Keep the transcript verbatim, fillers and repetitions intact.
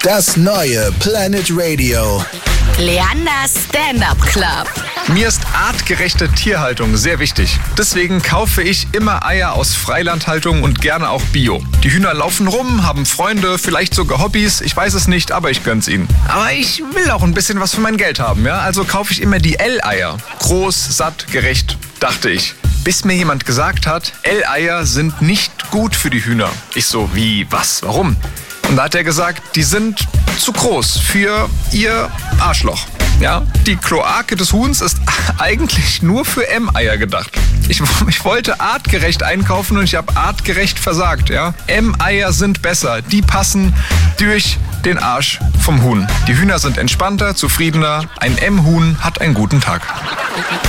Das neue Planet Radio. Leanders Stand-Up Club. Mir ist artgerechte Tierhaltung sehr wichtig. Deswegen kaufe ich immer Eier aus Freilandhaltung und gerne auch Bio. Die Hühner laufen rum, haben Freunde, vielleicht sogar Hobbys. Ich weiß es nicht, aber ich gönn's ihnen. Aber ich will auch ein bisschen was für mein Geld haben, ja? Also kaufe ich immer die L-Eier. Groß, satt, gerecht, dachte ich. Bis mir jemand gesagt hat, L-Eier sind nicht gut für die Hühner. Ich so, wie, was, warum? Und da hat er gesagt, die sind zu groß für ihr Arschloch. Ja, die Kloake des Huhns ist eigentlich nur für M-Eier gedacht. Ich, ich wollte artgerecht einkaufen und ich habe artgerecht versagt. Ja? M-Eier sind besser. Die passen durch den Arsch vom Huhn. Die Hühner sind entspannter, zufriedener. Ein M-Huhn hat einen guten Tag.